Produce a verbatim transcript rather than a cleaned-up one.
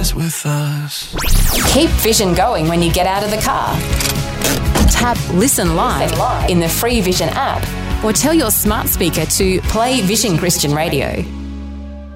is with us. Keep Vision going when you get out of the car. Tap Listen Live in the free Vision app or tell your smart speaker to play Vision Christian Radio.